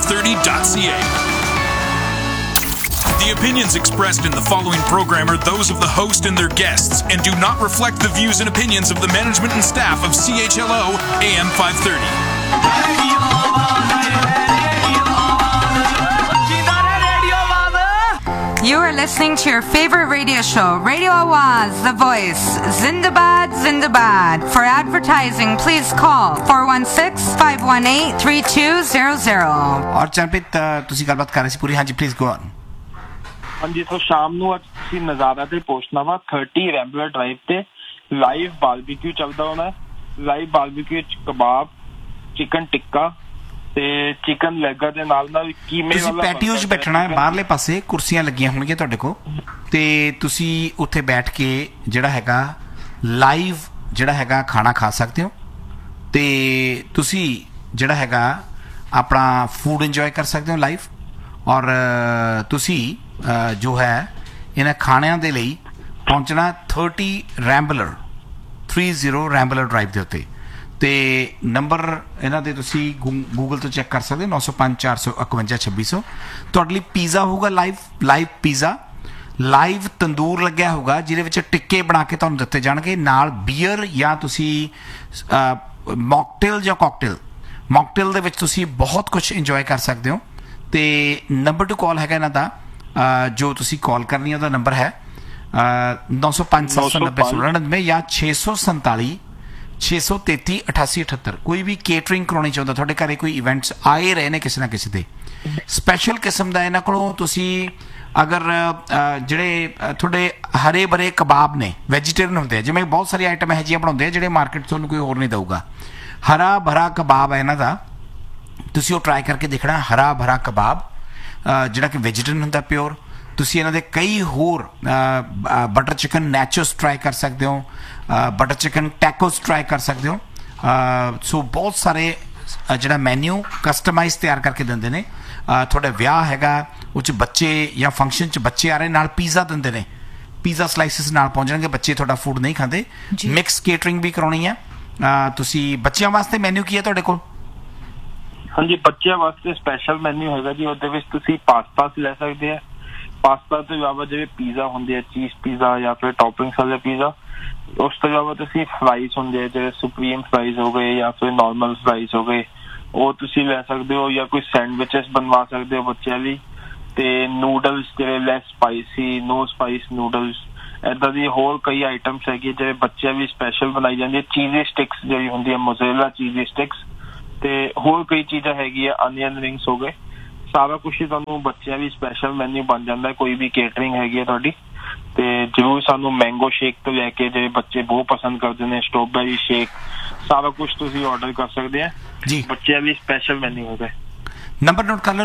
am530.ca. The opinions expressed in the following program are those of the host and their guests and do not reflect the views and opinions of the management and staff of CHLO AM530. You are listening to your favorite radio show, Radio Awaz, The Voice. Zindabad, Zindabad. For advertising, please call 416-518-3200. और चरणप्रीत ਤੁਸੀਂ ਗੱਲਬਾਤ ਕਰ ਰਹੇ ਸੀ ਪੂਰੀ ਹਾਂਜੀ please go on ਹਾਂਜੀ ਸੋ ਸ਼ਾਮ ਨੂੰ ਅੱਜ ਤੁਸੀਂ ਨਜ਼ਾਰਾ ਤੇ ਪਹੁੰਚਣਾ ਵਾ 30 ਰੈਂਬਲਰ ਡਰਾਈਵ ਤੇ ਲਾਈਵ ਬਾਰਬੀਕਿਊ ਚੱਲਦਾ ਹੋਣਾ ਲਾਈਵ ਬਾਰਬੀਕਿਊ ਚ ਕਬਾਬ ਚਿਕਨ ਟਿੱਕਾ ਤੇ ਚਿਕਨ ਲੈਗਰ ਦੇ ਨਾਲ ਨਾਲ ਕੀਮੇ ਵਾਲਾ ਤੁਸੀਂ ਪੈਟੀਓ 'ਚ ਬੈਠਣਾ ਹੈ ਬਾਹਰਲੇ ਪਾਸੇ ਕੁਰਸੀਆਂ ਲੱਗੀਆਂ ਹੋਣਗੀਆਂ ਤੁਹਾਡੇ ਕੋਲ ਤੇ ਤੁਸੀਂ ਉੱਥੇ ਬੈਠ ਕੇ ਜਿਹੜਾ ਹੈਗਾ ਲਾਈਵ ਜਿਹੜਾ ਹੈਗਾ ਖਾਣਾ ਖਾ ਸਕਦੇ ਹੋ ਤੇ ਤੁਸੀਂ ਜਿਹੜਾ ਹੈਗਾ ਆਪਣਾ ਫੂਡ ਇੰਜੋਏ ਕਰ ਸਕਦੇ ਹੋ ਲਾਈਵ ਔਰ ਤੁਸੀਂ ਜੋ ਹੈ ਇਹਨਾਂ ਖਾਣਿਆਂ ਦੇ ਲਈ ਪਹੁੰਚਣਾ 30 ਰੈਂਬਲਰ ਡਰਾਈਵ ਦੇ ਉੱਤੇ ਤੇ ਨੰਬਰ ਇਹਨਾਂ ਦੇ ਤੁਸੀਂ ਗੂਗਲ ਤੋਂ ਚੈੱਕ ਕਰ ਸਕਦੇ ਹੋ 905-451-2600 ਤੁਹਾਡੇ ਲਈ ਪੀਜ਼ਾ ਹੋਊਗਾ ਲਾਈਵ ਪੀਜ਼ਾ ਲਾਈਵ ਤੰਦੂਰ ਲੱਗਿਆ ਹੋਊਗਾ ਜਿਹਦੇ ਵਿੱਚ ਟਿੱਕੇ ਬਣਾ ਕੇ ਤੁਹਾਨੂੰ ਦਿੱਤੇ ਜਾਣਗੇ ਨਾਲ ਬੀਅਰ ਜਾਂ ਤੁਸੀਂ ਮੌਕਟੇਲ ਜਾਂ ਕਾਕਟੇਲ ਦੇ ਵਿੱਚ ਤੁਸੀਂ ਬਹੁਤ ਕੁਝ ਇੰਜੋਏ ਕਰ ਸਕਦੇ ਹੋ ਤੇ ਨੰਬਰ ਟੂ ਕਾਲ ਹੈਗਾ ਇਹਨਾਂ ਦਾ ਜੋ ਤੁਸੀਂ ਕਾਲ ਕਰਨੀ ਹੈ ਉਹਦਾ ਨੰਬਰ ਹੈ 905-790-1699 ਜਾਂ 647-633-8878 ਕੋਈ ਵੀ ਕੇਟਰਿੰਗ ਕਰਾਉਣੀ ਚਾਹੁੰਦਾ ਤੁਹਾਡੇ ਘਰੇ ਕੋਈ ਇਵੈਂਟਸ ਆਏ ਰਹੇ ਨੇ ਕਿਸੇ ਨਾ ਕਿਸੇ ਦੇ ਸਪੈਸ਼ਲ ਕਿਸਮ ਦਾ ਇਹਨਾਂ ਕੋਲੋਂ ਤੁਸੀਂ ਅਗਰ ਜਿਹੜੇ ਤੁਹਾਡੇ ਹਰੇ ਭਰੇ ਕਬਾਬ ਨੇ ਵੈਜੀਟੇਰੀਅਨ ਹੁੰਦੇ ਆ ਜਿਵੇਂ ਬਹੁਤ ਸਾਰੀ ਆਈਟਮ ਇਹੋ ਜਿਹੀਆਂ ਬਣਾਉਂਦੇ ਆ ਜਿਹੜੇ ਮਾਰਕੀਟ ਤੁਹਾਨੂੰ ਕੋਈ ਹੋਰ ਨਹੀਂ ਦਊਗਾ ਹਰਾ ਭਰਾ ਕਬਾਬ ਹੈ ਇਹਨਾਂ ਦਾ ਤੁਸੀਂ ਉਹ ਟਰਾਈ ਕਰਕੇ ਦੇਖਣਾ ਹਰਾ ਭਰਾ ਕਬਾਬ ਜਿਹੜਾ ਕਿ ਵੈਜੀਟੇਰੀਅਨ ਹੁੰਦਾ ਪਿਓਰ ਤੁਸੀਂ ਇਹਨਾਂ ਦੇ ਕਈ ਹੋਰ ਬਟਰ ਚਿਕਨ ਨੈਚੋਸ ਟਰਾਈ ਕਰ ਸਕਦੇ ਹੋ ਬਟਰ ਚਿਕਨ ਟੈਕੋਸ ਟਰਾਈ ਕਰ ਸਕਦੇ ਹੋ ਸੋ ਬਹੁਤ ਸਾਰੇ ਜਿਹੜਾ ਮੈਨਿਊ ਕਸਟਮਾਈਜ਼ ਤਿਆਰ ਕਰਕੇ ਦਿੰਦੇ ਨੇ ਤੁਹਾਡਾ ਵਿਆਹ ਹੈਗਾ ਉਹ 'ਚ ਬੱਚੇ ਜਾਂ ਫੰਕਸ਼ਨ 'ਚ ਬੱਚੇ ਆ ਰਹੇ ਨਾਲ ਪੀਜ਼ਾ ਦਿੰਦੇ ਨੇ ਪੀਜ਼ਾ ਸਲਾਈਸਿਸ ਨਾਲ ਪਹੁੰਚ ਜਾਣਗੇ ਬੱਚੇ ਤੁਹਾਡਾ ਫੂਡ ਨਹੀਂ ਖਾਂਦੇ ਮਿਕਸ ਕੇਟਰਿੰਗ ਵੀ ਕਰਾਉਣੀ ਹੈ ਤੁਸੀਂ ਬੱਚਿਆਂ ਵਾਸਤੇ ਮੈਨਿਊ ਕੀ ਹੈ ਤੁਹਾਡੇ ਕੋਲ ਹਾਂਜੀ ਬੱਚਿਆਂ ਵਾਸਤੇ ਸਪੈਸ਼ਲ ਮੈਨਿਊ ਹੈਗਾ ਜੀ ਉਹਦੇ ਵਿੱਚ ਤੁਸੀਂ ਪਾਸਤਾ ਲੈ ਸਕਦੇ ਆ ਪਾਸਤਾ ਤੋਂ ਇਲਾਵਾ ਜਿਹੜੇ ਪੀਜ਼ਾ ਹੁੰਦੇ ਆ ਚੀਜ਼ ਪੀਜ਼ਾ ਜਾਂ ਫਿਰ ਟੌਪਿੰਗਸ ਵਾਲੇ ਪੀਜ਼ਾ ਉਸ ਤੋਂ ਇਲਾਵਾ ਤੁਸੀਂ ਫਰਾਈਜ਼ ਹੁੰਦੇ ਆ ਜਿਹੜੇ ਸੁਪਰੀਮ ਫਰਾਈਜ਼ ਹੋ ਗਏ ਜਾਂ ਫਿਰ ਨਾਰਮਲ ਫਰਾਈਜ਼ ਹੋ ਗਏ ਉਹ ਤੁਸੀਂ ਲੈ ਸਕਦੇ ਹੋ ਜਾਂ ਕੋਈ ਸੈਂਡਵਿਚਸ ਬਣਵਾ ਸਕਦੇ ਹੋ ਬੱਚਿਆਂ ਲਈ ਤੇ ਨੂਡਲਸ ਜਿਹੜੇ ਲੈਸ ਸਪਾਈਸੀ ਨੋ ਸਪਾਈਸ ਨੂਡਲਸ ਏਦਾਂ ਦੀ ਹੋਰ ਕਈ ਆਈਟਮਸ ਹੈਗੀ ਜਿਹੜੇ ਬੱਚਿਆਂ ਲਈ ਸਪੈਸ਼ਲ ਬਣਾਈ ਜਾਂਦੀ ਹੈ ਚੀਜ਼ੀ ਸਟਿਕਸ ਜਿਹੜੀ ਹੁੰਦੀ ਹੈ ਮੋਜ਼ਰੇਲਾ ਚੀਜ਼ੀ ਸਟਿਕਸ ਤੇ ਹੋਰ ਕਈ ਚੀਜ਼ਾਂ ਹੈਗੀਆਂ ਅਨੀਅਨ ਰਿੰਗਸ ਹੋ ਗਏ ਸਾਰਾ ਕੁਛ ਹੀ ਤੁਹਾਨੂੰ ਬੱਚਿਆਂ ਲਈ ਸਪੈਸ਼ਲ ਮੈਨਿਊ ਬਣ ਜਾਂਦਾ ਕੋਈ ਵੀ ਕੇਟਰਿੰਗ ਹੈਗੀ ਹੈ ਤੁਹਾਡੀ ਤੇ ਜ਼ਰੂਰ ਸਾਨੂੰ ਮੈਂਗੋ ਸ਼ੇਕ ਤੋਂ ਲੈ ਕੇ ਜਿਹੜੇ ਬੱਚੇ ਬਹੁਤ ਪਸੰਦ ਕਰਦੇ ਨੇ ਸਟ੍ਰਾਬੇਰੀ ਸ਼ੇਕ ਸਾਰਾ ਕੁਛ ਤੁਸੀਂ ਆਰਡਰ ਕਰ ਸਕਦੇ ਆ ਜੀ ਬੱਚਿਆਂ ਲਈ ਸਪੈਸ਼ਲ ਮੈਨਿਊ ਹੋਗਾ ਨੰਬਰ ਨੋਟ ਕਰ ਲਓ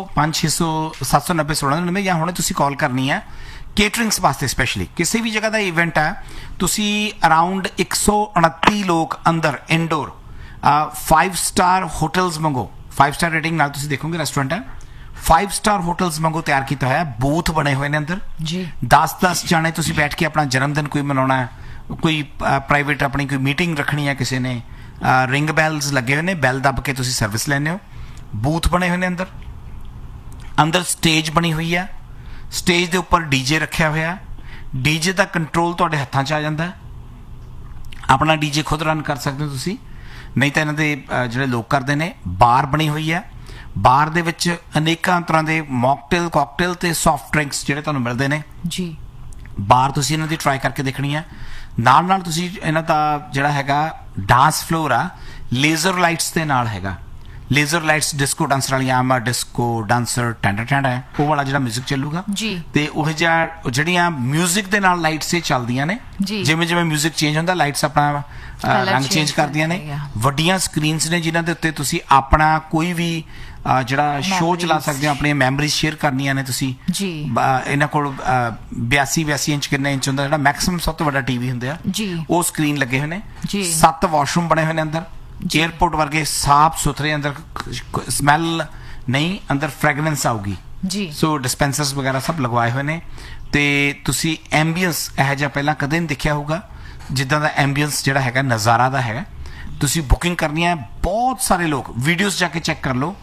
905-600-790-1699 ਜਾਂ ਹੁਣੇ ਤੁਸੀਂ ਕਾਲ ਕਰਨੀ ਹੈ ਕੇਟਰਿੰਗਸ ਵਾਸਤੇ ਸਪੈਸ਼ਲੀ ਕਿਸੇ ਵੀ ਜਗ੍ਹਾ ਦਾ ਇਵੈਂਟ ਹੈ ਤੁਸੀਂ ਅਰਾਊਂਡ 129 ਲੋਕ ਅੰਦਰ ਇਨਡੋਰ 5 ਸਟਾਰ ਹੋਟਲਸ ਮੰਗੋ 5 ਸਟਾਰ ਰੇਟਿੰਗ ਨਾਲ ਤੁਸੀਂ ਦੇਖੋਗੇ ਰੈਸਟੋਰੈਂਟ ਹੈ 5 ਸਟਾਰ ਹੋਟਲਸ ਮੰਗੋ ਤਿਆਰ ਕੀਤਾ ਹੋਇਆ ਬੂਥ ਬਣੇ ਹੋਏ ਨੇ ਅੰਦਰ ਜੀ 10 ਜਾਣੇ ਤੁਸੀਂ ਬੈਠ ਕੇ ਆਪਣਾ ਜਨਮ ਦਿਨ ਕੋਈ ਮਨਾਉਣਾ ਹੈ ਕੋਈ ਪ੍ਰਾਈਵੇਟ ਆਪਣੀ ਕੋਈ ਮੀਟਿੰਗ ਰੱਖਣੀ ਹੈ ਕਿਸੇ ਨੇ ਰਿੰਗ ਬੈਲਸ ਲੱਗੇ ਹੋਏ ਨੇ ਬੈਲ ਦੱਬ ਕੇ ਤੁਸੀਂ ਸਰਵਿਸ ਲੈਂਦੇ ਹੋ ਬੂਥ ਬਣੇ ਹੋਏ ਨੇ ਅੰਦਰ ਸਟੇਜ ਬਣੀ ਹੋਈ ਹੈ ਸਟੇਜ ਦੇ ਉੱਪਰ ਡੀਜੇ ਰੱਖਿਆ ਹੋਇਆ ਡੀਜੇ ਦਾ ਕੰਟਰੋਲ ਤੁਹਾਡੇ ਹੱਥਾਂ 'ਚ ਆ ਜਾਂਦਾ ਆਪਣਾ ਡੀਜੇ ਖੁਦ ਰਨ ਕਰ ਸਕਦੇ ਹੋ ਤੁਸੀਂ ਨਹੀਂ ਤਾਂ ਇਹਨਾਂ ਦੇ ਜਿਹੜੇ ਲੋਕ ਕਰਦੇ ਨੇ ਬਾਰ ਬਣੀ ਹੋਈ ਹੈ ਬਾਰ ਦੇ ਵਿੱਚ ਅਨੇਕਾਂ ਤਰ੍ਹਾਂ ਦੇ ਮੌਕਟੇਲ ਕਾਕਟੇਲ ਤੇ ਸੌਫਟ ਡਰਿੰਕਸ ਜਿਹੜੇ ਤੁਹਾਨੂੰ ਮਿਲਦੇ ਨੇ ਜੀ ਬਾਰ ਤੁਸੀਂ ਇਹਨਾਂ ਦੀ ਟਰਾਈ ਕਰਕੇ ਦੇਖਣੀ ਹੈ ਨਾਲ ਤੁਸੀਂ ਇਹਨਾਂ ਦਾ ਜਿਹੜਾ ਹੈਗਾ ਡਾਂਸ ਫਲੋਰ ਆ ਲੇਜ਼ਰ ਲਾਈਟਸ ਦੇ ਨਾਲ ਹੈਗਾ ਲੇਜ਼ਰ ਲਾਈਟਸ ਡਿਸਕੋ ਡਾਂਸਰ ਵਾਲੀਆਂ ਆਮ ਡਿਸਕੋ ਡਾਂਸਰ ਟੈਂਡਾ ਹੈ ਉਹ ਵਾਲਾ ਜਿਹੜਾ 뮤직 ਚੱਲੂਗਾ ਜੀ ਤੇ ਉਹ ਜਿਹੜੀਆਂ 뮤직 ਦੇ ਨਾਲ ਲਾਈਟਸ ਚੱਲਦੀਆਂ ਨੇ ਜਿਵੇਂ 뮤직 ਚੇਂਜ ਹੁੰਦਾ ਲਾਈਟਸ ਆਪਣਾ ਰੰਗ ਚੇਂਜ ਕਰਦੀਆਂ ਨੇ ਵੱਡੀਆਂ ਸਕਰੀਨਸ ਨੇ ਜਿਨ੍ਹਾਂ ਦੇ ਉੱਤੇ ਤੁਸੀਂ ਆਪਣਾ ਕੋਈ ਵੀ ਜਿਹੜਾ ਸ਼ੋਅ ਚਲਾ ਸਕਦੇ ਹੋ ਆਪਣੀਆਂ ਮੈਮਰੀਜ਼ ਸ਼ੇਅਰ ਕਰਨੀਆਂ ਨੇ ਤੁਸੀਂ ਇਹਨਾਂ ਕੋਲ 82 ਇੰਚ ਕਿੰਨੇ ਇੰਚ ਹੁੰਦਾ ਜਿਹੜਾ ਮੈਕਸਿਮਮ ਸਭ ਤੋਂ ਵੱਡਾ ਟੀਵੀ ਹੁੰਦੇ ਆ ਉਹ ਸਕਰੀਨ ਲੱਗੇ ਹੋਏ ਨੇ 7 ਵਾਸ਼ਰੂਮ ਬਣੇ ਹੋਏ ਨੇ ਅੰਦਰ ਏਅਰਪੋਰਟ ਵਰਗੇ ਸਾਫ ਸੁਥਰੇ ਅੰਦਰ ਸਮੈਲ ਨਹੀਂ ਅੰਦਰ ਫ੍ਰੈਗਰੈਂਸ ਆਊਗੀ ਸੋ ਡਿਸਪੈਂਸਰਸ ਵਗੈਰਾ ਸਭ ਲਗਵਾਏ ਹੋਏ ਨੇ ਤੇ ਤੁਸੀਂ ਐਂਬੀਐਂਸ ਇਹੋ ਜਿਹਾ ਪਹਿਲਾਂ ਕਦੇ ਨਹੀਂ ਦੇਖਿਆ ਹੋਊਗਾ ਜਿੱਦਾਂ ਦਾ ਐਂਬੀਐਂਸ ਜਿਹੜਾ ਹੈਗਾ ਨਜ਼ਾਰਾ ਦਾ ਹੈਗਾ ਤੁਸੀਂ ਬੁਕਿੰਗ ਕਰਨੀ ਹੈ ਬਹੁਤ ਸਾਰੇ ਲੋਕ ਵੀਡੀਓਜ਼ ਜਾ ਕੇ ਚੈੱਕ ਕਰ ਲਓ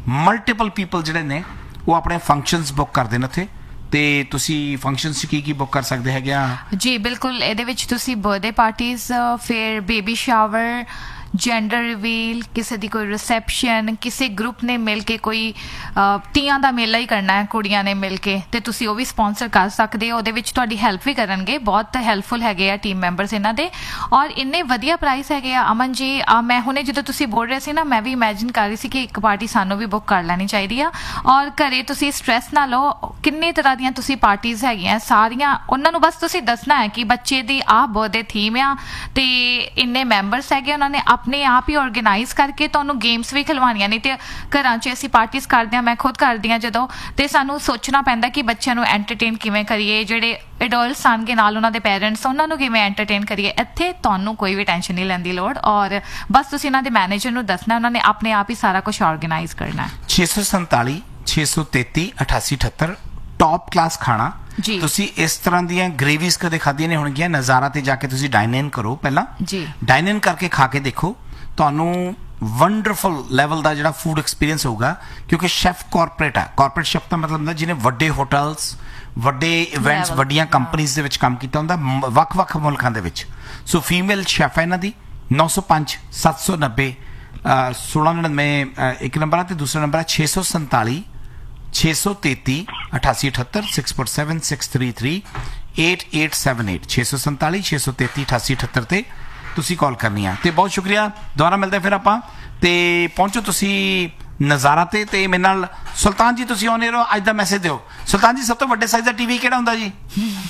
ਮਲਟੀਪਲ ਪੀਪਲ ਜਿਹੜੇ ਨੇ ਉਹ ਆਪਣੇ ਫੰਕਸ਼ਨਸ ਬੁੱਕ ਕਰਦੇ ਨੇ ਉੱਥੇ ਤੇ ਤੁਸੀਂ ਫੰਕਸ਼ਨਸ 'ਚ ਕੀ ਬੁੱਕ ਕਰ ਸਕਦੇ ਹੈਗੇ ਆ? ਜੀ ਬਿਲਕੁਲ, ਇਹਦੇ ਵਿੱਚ ਤੁਸੀਂ ਬਰਥਡੇ ਪਾਰਟੀਜ਼, ਫਿਰ ਬੇਬੀ ਸ਼ਾਵਰ, ਜੈਂਡਰ ਰਿਵੀਲ, ਕਿਸੇ ਦੀ ਕੋਈ ਰਿਸੈਪਸ਼ਨ, ਕਿਸੇ ਗਰੁੱਪ ਨੇ ਮਿਲ ਕੇ ਕੋਈ ਤੀਆਂ ਦਾ ਮੇਲਾ ਹੀ ਕਰਨਾ ਹੈ ਕੁੜੀਆਂ ਨੇ ਮਿਲ ਕੇ, ਤੇ ਤੁਸੀਂ ਉਹ ਵੀ ਸਪਾਂਸਰ ਕਰ ਸਕਦੇ ਹੋ। ਉਹਦੇ ਵਿੱਚ ਤੁਹਾਡੀ ਹੈਲਪ ਵੀ ਕਰਨਗੇ, ਬਹੁਤ ਹੈਲਪਫੁਲ ਹੈਗੇ ਆ ਟੀਮ ਮੈਂਬਰਸ ਇਹਨਾਂ ਦੇ, ਔਰ ਇੰਨੇ ਵਧੀਆ ਪ੍ਰਾਈਸ ਹੈਗੇ ਆ। ਅਮਨ ਜੀ, ਮੈਂ ਹੁਣੇ ਜਦੋਂ ਤੁਸੀਂ ਬੋਲ ਰਹੇ ਸੀ ਨਾ, ਮੈਂ ਵੀ ਇਮੈਜਿਨ ਕਰ ਰਹੀ ਸੀ ਕਿ ਇੱਕ ਪਾਰਟੀ ਸਾਨੂੰ ਵੀ ਬੁੱਕ ਕਰ ਲੈਣੀ ਚਾਹੀਦੀ ਆ। ਔਰ ਘਰੇ ਤੁਸੀਂ ਸਟ੍ਰੈਸ ਨਾ ਲਓ, ਕਿੰਨੇ ਤਰ੍ਹਾਂ ਦੀਆਂ ਤੁਸੀਂ ਪਾਰਟੀਜ਼ ਹੈਗੀਆਂ ਸਾਰੀਆਂ, ਉਹਨਾਂ ਨੂੰ ਬਸ ਤੁਸੀਂ ਦੱਸਣਾ ਹੈ ਕਿ ਬੱਚੇ ਦੀ ਆਹ ਬਰਥਡੇ ਥੀਮ ਆ ਤੇ ਇੰਨੇ ਮੈਂਬਰਸ ਹੈਗੇ, ਉਹਨਾਂ ਨੇ ਆਪਣੇ ਆਪ ਹੀ ਆਰਗੇਨਾਈਜ਼ ਕਰਕੇ ਤੁਹਾਨੂੰ ਗੇਮਸ ਵੀ ਖਿਲਵਾਉਣੀਆਂ। ਨਹੀਂ ਤੇ ਘਰਾਂ 'ਚ ਅਸੀਂ ਪਾਰਟੀਜ਼ ਕਰਦੇ ਹਾਂ, ਮੈਂ ਖੁਦ ਕਰਦੀ ਹਾਂ ਜਦੋਂ, ਤੇ ਸਾਨੂੰ ਸੋਚਣਾ ਪੈਂਦਾ ਕਿ ਬੱਚਿਆਂ ਨੂੰ ਐਂਟਰਟੇਨ ਕਿਵੇਂ ਕਰੀਏ, ਜਿਹੜੇ ਐਡਲਟਸ ਆਉਣਗੇ ਨਾਲ ਉਹਨਾਂ ਦੇ ਪੇਰੈਂਟਸ, ਉਹਨਾਂ ਨੂੰ ਕਿਵੇਂ ਐਂਟਰਟੇਨ ਕਰੀਏ। ਇੱਥੇ ਤੁਹਾਨੂੰ ਕੋਈ ਵੀ ਟੈਨਸ਼ਨ ਨਹੀਂ ਲੈਣ ਦੀ ਲੋੜ, ਔਰ ਬਸ ਤੁਸੀਂ ਇਹਨਾਂ ਦੇ ਮੈਨੇਜਰ ਨੂੰ ਦੱਸਣਾ, ਉਹਨਾਂ ਨੇ ਆਪਣੇ ਆਪ ਹੀ ਸਾਰਾ ਕੁਝ ਆਰਗੇਨਾਈਜ਼ ਕਰਨਾ। 647 633 8878 ਟੌਪ ਕਲਾਸ ਖਾਣਾ। ਤੁਸੀਂ ਇਸ ਤਰ੍ਹਾਂ ਦੀਆਂ ਗ੍ਰੇਵੀਜ਼ ਕਦੇ ਖਾਧੀਆਂ ਨਹੀਂ ਹੋਣਗੀਆਂ। ਨਜ਼ਾਰਾ ਤੇ ਜਾ ਕੇ ਤੁਸੀਂ ਡਾਈਨ ਇਨ ਕਰੋ, ਪਹਿਲਾਂ ਡਾਈਨ ਇਨ ਕਰਕੇ ਖਾ ਕੇ ਦੇਖੋ, ਤੁਹਾਨੂੰ ਵੰਡਰਫੁਲ ਲੈਵਲ ਦਾ ਜਿਹੜਾ ਫੂਡ ਐਕਸਪੀਰੀਅੰਸ ਹੋਊਗਾ, ਕਿਉਂਕਿ ਸ਼ੈਫ ਕਾਰਪੋਰੇਟ ਹੈ। ਕਾਰਪੋਰੇਟ ਸ਼ੈਫ ਦਾ ਮਤਲਬ ਹੁੰਦਾ ਜਿਹਨੇ ਵੱਡੇ ਹੋਟਲਸ, ਵੱਡੇ ਇਵੈਂਟਸ, ਵੱਡੀਆਂ ਕੰਪਨੀਜ਼ ਦੇ ਵਿੱਚ ਕੰਮ ਕੀਤਾ ਹੁੰਦਾ ਵੱਖ-ਵੱਖ ਮੁਲਕਾਂ ਦੇ ਵਿੱਚ। ਸੋ ਫੀਮੇਲ ਸ਼ੈਫ ਹੈ ਇਹਨਾਂ ਦੀ। 905 790 1699 ਇੱਕ ਨੰਬਰ ਹੈ, ਤੇ ਦੂਸਰਾ ਨੰਬਰ ਹੈ 647 633 8878 647 633 8878 647 633 8878 ਤੇ ਤੁਸੀਂ ਕਾਲ ਕਰਨੀ ਆ। ਤੇ ਬਹੁਤ ਸ਼ੁਕਰੀਆ, ਦੁਬਾਰਾ ਮਿਲਦੇ ਫਿਰ ਆਪਾਂ, ਤੇ ਪਹੁੰਚੋ ਤੁਸੀਂ ਨਜ਼ਾਰਾ ਤੇ ਮੇਰੇ ਨਾਲ ਸੁਲਤਾਨ ਜੀ ਤੁਸੀਂ ਆਉਣੇ ਰਹੋ। ਅੱਜ ਦਾ ਮੈਸੇਜ ਦਿਓ ਸੁਲਤਾਨ ਜੀ, ਸਭ ਤੋਂ ਵੱਡੇ ਸਾਈਜ਼ ਦਾ ਟੀਵੀ ਕਿਹੜਾ ਹੁੰਦਾ ਜੀ?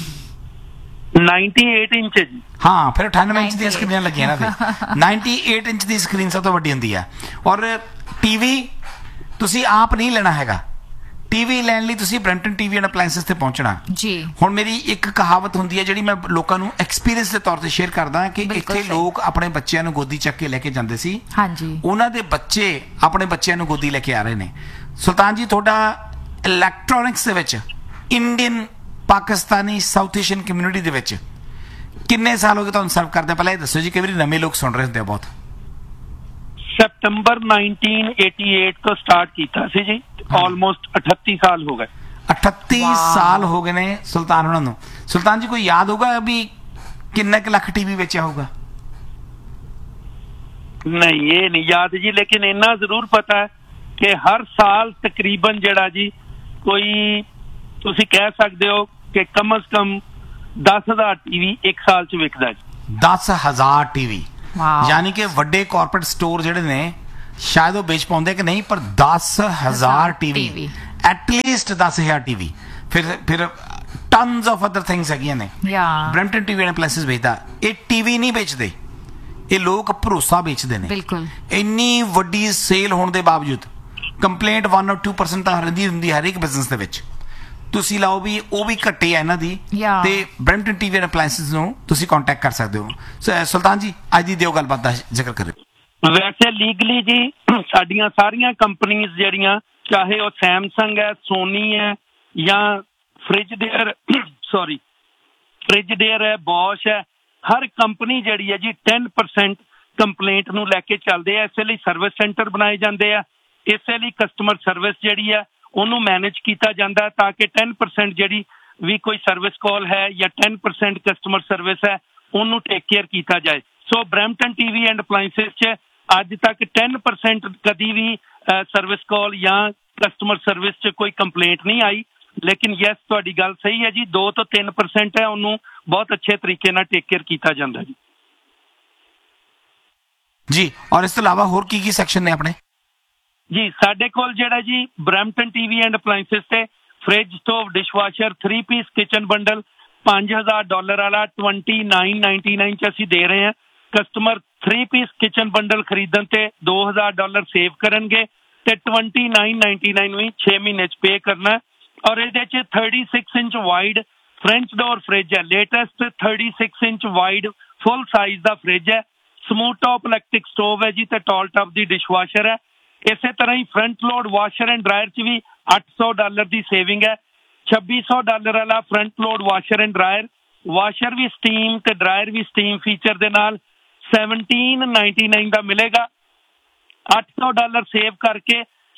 98 ਇੰਚ ਜੀ। ਹਾਂ, ਫਿਰ 98 ਇੰਚ ਦੀਆਂ ਸਕਰੀਨਾਂ ਲੱਗੀਆਂ ਨਾ, 98 ਇੰਚ ਦੀ ਸਕਰੀਨ ਸਭ ਤੋਂ ਵੱਡੀ ਹੁੰਦੀ ਆ। ਔਰ ਟੀਵੀ ਤੁਸੀਂ ਆਪ ਨਹੀਂ ਲੈਣਾ ਹੈਗਾ, ਟੀਵੀ ਲੈਣ ਲਈ ਤੁਸੀਂ ਬ੍ਰੈਂਪਟਨ ਟੀਵੀ ਐਂਡ ਅਪਲਾਇੰਸਸ ਤੇ ਪਹੁੰਚਣਾ ਜੀ। ਹੁਣ ਮੇਰੀ ਇੱਕ ਕਹਾਵਤ ਹੁੰਦੀ ਹੈ ਜਿਹੜੀ ਮੈਂ ਲੋਕਾਂ ਨੂੰ ਐਕਸਪੀਰੀਅੰਸ ਦੇ ਤੌਰ ਤੇ ਸ਼ੇਅਰ ਕਰਦਾ ਕਿ ਇੱਥੇ ਲੋਕ ਆਪਣੇ ਬੱਚਿਆਂ ਨੂੰ ਗੋਦੀ ਚੱਕ ਕੇ ਲੈ ਕੇ ਜਾਂਦੇ ਸੀ, ਉਹਨਾਂ ਦੇ ਬੱਚੇ ਆਪਣੇ ਬੱਚਿਆਂ ਨੂੰ ਗੋਦੀ ਲੈ ਕੇ ਆ ਰਹੇ ਨੇ। ਸੁਲਤਾਨ ਜੀ, ਤੁਹਾਡਾ ਇਲੈਕਟ੍ਰੋਨਿਕਸ ਦੇ ਵਿੱਚ Indian, Pakistani, south Asian community ਦੇ ਵਿੱਚ ਕਿੰਨੇ ਸਾਲ ਹੋ ਗਏ ਤੁਹਾਨੂੰ ਸਰਵ ਕਰਦੇ? ਪਹਿਲਾਂ ਇਹ ਦੱਸੋ ਜੀ, ਕਈ ਵਾਰੀ ਨਵੇਂ ਲੋਕ ਸੁਣ ਰਹੇ ਹੁੰਦੇ ਆ ਬਹੁਤ। ਸਤੰਬਰ 1988 ਤੋਂ ਸਟਾਰਟ ਕੀਤਾ ਸੀ ਜੀ, ਆਲਮੋਸਟ 38 ਸਾਲ ਹੋ ਗਏ। 38 ਸਾਲ ਹੋ ਗਏ ਨੇ ਸੁਲਤਾਨ ਉਹਨਾਂ ਨੂੰ। ਸੁਲਤਾਨ ਜੀ, ਕੋਈ ਯਾਦ ਹੋਗਾ ਵੀ ਕਿੰਨੇ ਕੁ ਲੱਖ ਟੀਵੀ ਵੇਚਿਆ ਹੋਊਗਾ? ਨਹੀਂ, ਇਹ ਨਹੀਂ ਯਾਦ ਜੀ, ਲੇਕਿਨ ਇੰਨਾ ਜ਼ਰੂਰ ਪਤਾ ਹੈ ਕਿ ਹਰ ਸਾਲ ਤਕਰੀਬਨ ਜਿਹੜਾ ਜੀ ਕੋਈ ਤੁਸੀਂ ਕਹਿ ਸਕਦੇ ਹੋ ਕਿ ਕਮ ਸੇ ਕਮ 10,000 ਟੀਵੀ ਇੱਕ ਸਾਲ ਚ ਵਿਕਦਾ ਜੀ। 10,000 ਟੀਵੀ, ਯਾਨੀ ਕਿ ਵੱਡੇ ਕਾਰਪੋਰੇਟ ਸਟੋਰ ਜਿਹੜੇ ਨੇ ਸ਼ਾਇਦ ਉਹ ਵੇਚ ਪਾਉਂਦੇ ਕਿ ਨਹੀਂ, ਪਰ 10,000 ਟੀਵੀ, ਐਟਲੀਸਟ 10,000 ਟੀਵੀ, ਫਿਰ ਟਨਸ ਆਫ ਅਦਰ ਥਿੰਗਸ ਹੈਗੀਆਂ ਨੇ। ਬ੍ਰੈਂਪਟਨ ਟੀਵੀ ਐਂਡ ਅਪਲਾਇੰਸਸ ਵੇਚਦਾ। ਇਹ ਟੀਵੀ ਨਹੀਂ ਵੇਚਦੇ, ਇਹ ਲੋਕ ਭਰੋਸਾ ਵੇਚਦੇ ਨੇ। ਬਿਲਕੁਲ, ਇੰਨੀ ਵੱਡੀ ਸੇਲ ਹੋਣ ਦੇ ਬਾਵਜੂਦ ਕੰਪਲੇਂਟ 1 or 2% ਤਾਂ ਰਹਿੰਦੀ ਹੁੰਦੀ ਹਰ ਇੱਕ ਬਿਜ਼ਨਸ ਦੇ ਵਿੱਚ। ਤੁਸੀਂ ਲਾਓ ਵੀ ਉਹ ਵੀ ਘੱਟੇ ਆ ਇਹਨਾਂ ਦੀ, ਤੇ ਬ੍ਰੈਂਪਟਨ ਟੀਵੀ ਐਂਡ ਅਪਲਾਇੰਸਸ ਨੂੰ ਤੁਸੀਂ ਕੰਟੈਕਟ ਕਰ ਸਕਦੇ ਹੋ। ਸੁਲਤਾਨ ਜੀ, ਅੱਜ ਦੀ ਦਿਓ ਗੱਲਬਾਤ ਦਾ ਜ਼ਿਕਰ ਕਰਿਓ। ਵੈਸੇ ਲੀਗਲੀ ਜੀ ਸਾਡੀਆਂ ਸਾਰੀਆਂ ਕੰਪਨੀਆਂ ਜਿਹੜੀਆਂ, ਚਾਹੇ ਉਹ ਸੈਮਸੰਗ ਹੈ, ਸੋਨੀ ਹੈ, ਜਾਂ ਫ੍ਰਿਜਡੇਅਰ ਹੈ, ਬੋਸ਼ ਹੈ, ਹਰ ਕੰਪਨੀ ਜਿਹੜੀ ਹੈ ਜੀ 10% ਕੰਪਲੇਂਟ ਨੂੰ ਲੈ ਕੇ ਚੱਲਦੇ ਆ। ਇਸੇ ਲਈ ਸਰਵਿਸ ਸੈਂਟਰ ਬਣਾਏ ਜਾਂਦੇ ਆ, ਇਸੇ ਲਈ ਕਸਟਮਰ ਸਰਵਿਸ ਜਿਹੜੀ ਹੈ ਉਹਨੂੰ ਮੈਨੇਜ ਕੀਤਾ ਜਾਂਦਾ ਤਾਂ ਕਿ 10% ਜਿਹੜੀ ਵੀ ਕੋਈ ਸਰਵਿਸ ਕਾਲ ਹੈ ਜਾਂ 10% ਕਸਟਮਰ ਸਰਵਿਸ ਹੈ ਉਹਨੂੰ ਟੇਕ ਕੇਅਰ ਕੀਤਾ ਜਾਏ। ਸੋ ਬ੍ਰੈਂਪਟਨ ਟੀਵੀ ਐਂਡ ਅਪਲਾਇੰਸਸ 'ਚ ਅੱਜ ਤੱਕ 10% ਕਦੀ ਵੀ ਸਰਵਿਸ ਕਾਲ ਜਾਂ ਕਸਟਮਰ ਸਰਵਿਸ 'ਚ ਕੋਈ ਕੰਪਲੇਂਟ ਨਹੀਂ ਆਈ। ਲੇਕਿਨ ਯੈਸ, ਤੁਹਾਡੀ ਗੱਲ ਸਹੀ ਹੈ ਜੀ, 2 ਤੋਂ 3% ਹੈ, ਉਹਨੂੰ ਬਹੁਤ ਅੱਛੇ ਤਰੀਕੇ ਨਾਲ ਟੇਕ ਕੇਅਰ ਕੀਤਾ ਜਾਂਦਾ ਜੀ। ਜੀ, ਔਰ ਇਸ ਤੋਂ ਇਲਾਵਾ ਹੋਰ ਕੀ ਸੈਕਸ਼ਨ ਨੇ ਆਪਣੇ? ਜੀ, ਸਾਡੇ ਕੋਲ ਜਿਹੜਾ ਜੀ ਬ੍ਰੈਂਪਟਨ ਟੀਵੀ ਐਂਡ ਅਪਲਾਇੰਸਸ ਤੇ fridge, stove, dishwasher, 3 piece kitchen bundle $5,000 ਵਾਲਾ 2999 ਚ ਅਸੀਂ ਦੇ ਰਹੇ ਹਾਂ। ਕਸਟਮਰ 3 ਪੀਸ ਕਿਚਨ ਬੰਡਲ ਖਰੀਦਣ ਤੇ $2,000 ਸੇਵ ਕਰਨਗੇ ਤੇ 2999 ਵੀ 6 ਮਹੀਨੇ ਚ ਪੇ ਕਰਨਾ। ਔਰ ਇਹਦੇ ਚ 36 inch wide French door fridge ਹੈ, latest 36 inch wide full size ਦਾ ਫ੍ਰਿਜ ਹੈ। ਸਮੂਥ ਟੌਪ ਇਲੈਕਟ੍ਰਿਕ ਸਟੋਵ ਹੈ ਜੀ, ਤੇ ਟਾਲ ਟਾਪ ਦੀ ਡਿਸ਼ਵਾਸ਼ਰ ਹੈ। ਇਸੇ ਤਰ੍ਹਾਂ ਹੀ front load washer and dryer ਚ ਵੀ $800 ਦੀ ਸੇਵਿੰਗ ਹੈ। $2,600 ਵਾਲਾ front load washer and dryer, washer we steam ਤੇ ਡਰਾਇਰ ਵੀ ਸਟੀਮ ਫੀਚਰ ਦੇ ਨਾਲ $1799 ਦਾ ਮਿਲੇਗਾ। $800 ਸੇਵ ਕਰਕੇ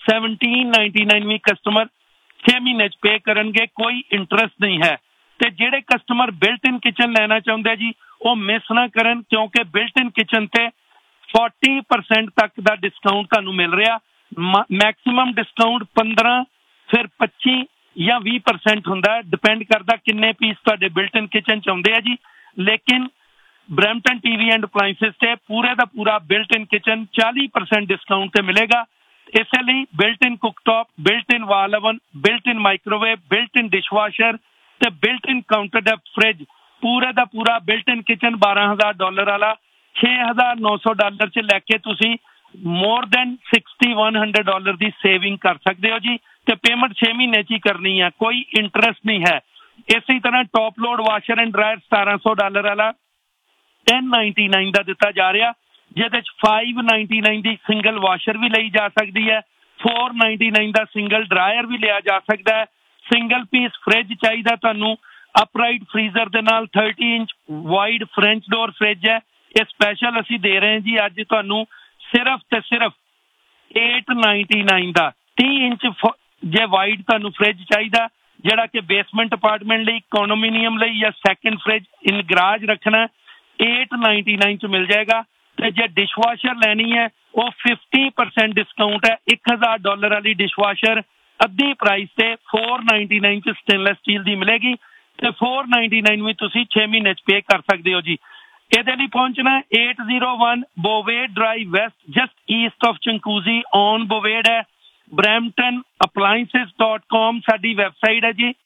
1799 ਵੀ ਕਸਟਮਰ 6 ਮਹੀਨੇ 'ਚ ਪੇ ਕਰਨਗੇ, ਕੋਈ ਇੰਟਰਸਟ ਨਹੀਂ ਹੈ। ਤੇ ਜਿਹੜੇ ਕਸਟਮਰ ਬਿਲਟ ਇਨ ਕਿਚਨ ਲੈਣਾ ਚਾਹੁੰਦੇ ਜੀ ਉਹ ਮਿਸ ਨਾ ਕਰਨ, ਕਿਉਂਕਿ ਬਿਲਟ ਇਨ ਕਿਚਨ ਤੇ 40% ਤੱਕ ਦਾ ਡਿਸਕਾਊਂਟ ਤੁਹਾਨੂੰ ਮਿਲ ਰਿਹਾ। ਮੈਕਸਿਮਮ ਡਿਸਕਾਊਂਟ 15, ਫਿਰ 25 ਜਾਂ 20% ਹੁੰਦਾ ਹੈ, ਡਿਪੈਂਡ ਕਰਦਾ ਕਿੰਨੇ ਪੀਸ ਤੁਹਾਡੇ ਬਿਲਟ ਇਨ ਕਿਚਨ 'ਚ ਆਉਂਦੇ ਆ ਜੀ। ਲੇਕਿਨ ਬਰੈਂਪਟਨ ਟੀਵੀ ਐਂਡ ਅਪਲਾਈਂਸਿਸ ਤੇ ਪੂਰੇ ਦਾ ਪੂਰਾ ਬਿਲਟ ਇਨ ਕਿਚਨ 40% ਡਿਸਕਾਊਂਟ ਤੇ ਮਿਲੇਗਾ। ਇਸੇ ਲਈ ਬਿਲਟ ਇਨ ਕੁਕਟੌਪ, ਬਿਲਟ ਇਨ ਵਾਲ ਓਵਨ, ਬਿਲਟ ਇਨ ਮਾਈਕ੍ਰੋਵੇਵ, ਬਿਲਟ ਇਨ ਡਿਸ਼ਵਾਸ਼ਰ ਤੇ ਬਿਲਟ ਇਨ ਕਾਊਂਟਰ ਟੌਪ ਫ੍ਰਿਜ, ਪੂਰੇ ਦਾ ਪੂਰਾ ਬਿਲਟ ਇਨ ਕਿਚਨ $12,000 ਵਾਲਾ $6,900 'ਚ ਲੈ ਕੇ ਤੁਸੀਂ ਮੋਰ ਦੈਨ $6,100 ਦੀ ਸੇਵਿੰਗ ਕਰ ਸਕਦੇ ਹੋ ਜੀ। ਤੇ ਪੇਮੈਂਟ 6 ਮਹੀਨੇ 'ਚ ਹੀ ਕਰਨੀ ਹੈ, ਕੋਈ ਇੰਟਰਸਟ ਨਹੀਂ ਹੈ। ਇਸੇ ਤਰ੍ਹਾਂ top load washer and dryer $1,700 ਵਾਲਾ 1099 ਦਾ ਦਿੱਤਾ ਜਾ ਰਿਹਾ, ਜਿਹਦੇ 'ਚ 599 ਦੀ ਸਿੰਗਲ ਵਾਸ਼ਰ ਵੀ ਲਈ ਜਾ ਸਕਦੀ ਹੈ, 499 ਦਾ ਸਿੰਗਲ ਡਰਾਇਰ ਵੀ ਲਿਆ ਜਾ ਸਕਦਾ ਹੈ। ਸਿੰਗਲ ਪੀਸ ਫ੍ਰਿਜ ਚਾਹੀਦਾ ਤੁਹਾਨੂੰ, ਅਪਰਾਈਟ ਫ੍ਰੀਜ਼ਰ ਦੇ ਨਾਲ 30 inch wide French door fridge ਹੈ। ਇਹ ਸਪੈਸ਼ਲ ਅਸੀਂ ਦੇ ਰਹੇ ਹਾਂ ਜੀ ਅੱਜ ਤੁਹਾਨੂੰ ਸਿਰਫ ਤੇ ਸਿਰਫ 899 ਦਾ। 30 ਇੰਚ ਜੇ ਵਾਈਡ ਤੁਹਾਨੂੰ ਫ੍ਰਿਜ ਚਾਹੀਦਾ, ਜਿਹੜਾ ਕਿ ਬੇਸਮੈਂਟ ਅਪਾਰਟਮੈਂਟ ਲਈ, ਕਨੋਮੀਨੀਅਮ ਲਈ ਜਾਂ ਸੈਕੰਡ ਫ੍ਰਿਜ ਇਨ ਗਰਾਜ ਰੱਖਣਾ, 899 'ਚ ਮਿਲ ਜਾਏਗਾ। ਤੇ ਜੇ ਡਿਸ਼ਵਾਸ਼ਰ ਲੈਣੀ ਹੈ ਉਹ 50% ਡਿਸਕਾਊਂਟ ਹੈ। $1,000 ਵਾਲੀ ਡਿਸ਼ਵਾਸ਼ਰ ਅੱਧੀ ਪ੍ਰਾਈਸ ਤੇ 499 'ਚ ਸਟੇਨਲੈਸ ਸਟੀਲ ਦੀ ਮਿਲੇਗੀ ਤੇ 499 ਵੀ ਤੁਸੀਂ 6 ਮਹੀਨੇ 'ਚ ਪੇ ਕਰ ਸਕਦੇ ਹੋ ਜੀ। ਇਹਦੇ ਲਈ ਪਹੁੰਚਣਾ 801 ਬੋਵੇਡ drive West, just East of ਚੰਕੂਜ਼ੀ on ਬੋਵੇਡ ਹੈ। bramptonappliances.com ਸਾਡੀ ਵੈਬਸਾਈਟ ਹੈ ਜੀ।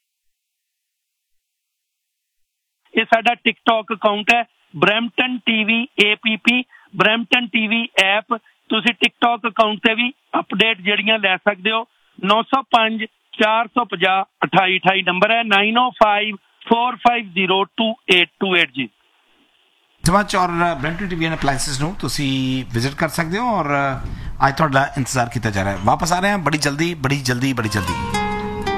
ਇਹ ਸਾਡਾ ਟਿਕਟੌਕ ਅਕਾਊਂਟ ਹੈ, Brampton TV APP, Brampton TV app. ਤੁਸੀਂ ਟਿਕਟੌਕ ਅਕਾਊਂਟ ਤੇ ਵੀ ਅਪਡੇਟ ਜਿਹੜੀਆਂ ਲੈ ਸਕਦੇ ਹੋ। 905 450 2828 ਨੰਬਰ ਹੈ, 905 4502828 ਜੀ। ਸਮਾਚ ਔਰ ਬਰੈਂਪਟਨ ਟੀਵੀ ਐਂਡ ਅਪਲਾਈਂਸਿਸ ਨੂੰ ਤੁਸੀਂ ਵਿਜ਼ਿਟ ਕਰ ਸਕਦੇ ਹੋ ਔਰ ਅੱਜ ਤੁਹਾਡਾ ਇੰਤਜ਼ਾਰ ਕੀਤਾ ਜਾ ਰਿਹਾ ਹੈ। ਵਾਪਸ ਆ ਰਹੇ ਹਾਂ ਬੜੀ ਜਲਦੀ।